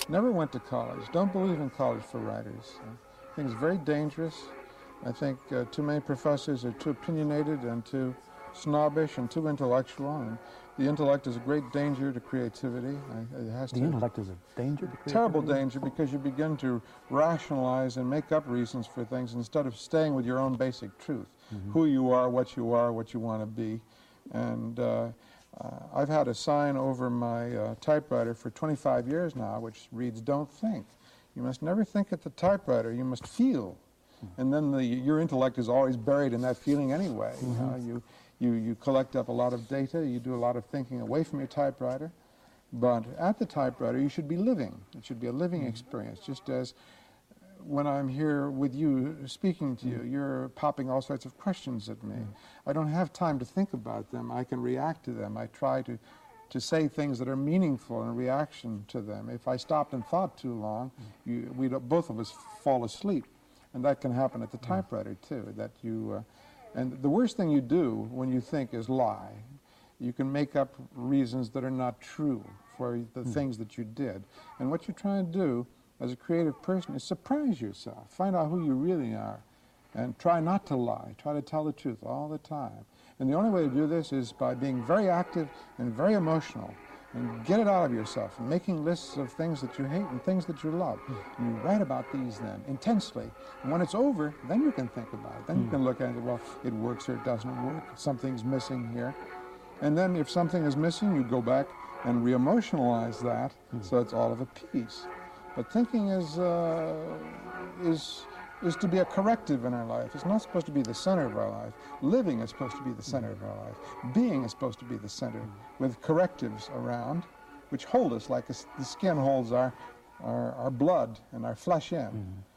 Never went to college. Don't believe in college for writers. I think it's very dangerous. I think too many professors are too opinionated and too snobbish and too intellectual. And the intellect is a great danger to creativity. The intellect is a danger to creativity? Terrible danger, because you begin to rationalize and make up reasons for things instead of staying with your own basic truth. Who you are, what you want to be. And I've had a sign over my typewriter for 25 years now, which reads, "Don't think. You must never think at the typewriter. You must feel." And then your intellect is always buried in that feeling anyway. You collect up a lot of data. You do a lot of thinking away from your typewriter. But at the typewriter, you should be living. It should be a living experience, just as when I'm here with you, speaking to you, you're popping all sorts of questions at me. I don't have time to think about them. I can react to them. I try to say things that are meaningful in reaction to them. If I stopped and thought too long, both of us fall asleep. And that can happen at the typewriter, too. And the worst thing you do when you think is lie. You can make up reasons that are not true for the things that you did. And what you're trying to do as a creative person is surprise yourself. Find out who you really are. And try not to lie. Try to tell the truth all the time. And the only way to do this is by being very active and very emotional. And get it out of yourself, and making lists of things that you hate and things that you love. And you write about these then, intensely. And when it's over, then you can think about it. Then you can look at it, well, it works or it doesn't work. Something's missing here. And then if something is missing, you go back and re-emotionalize that so it's all of a piece. But thinking is to be a corrective in our life. It's not supposed to be the center of our life. Living is supposed to be the center of our life. Being is supposed to be the center, with correctives around, which hold us like the skin holds our blood and our flesh in.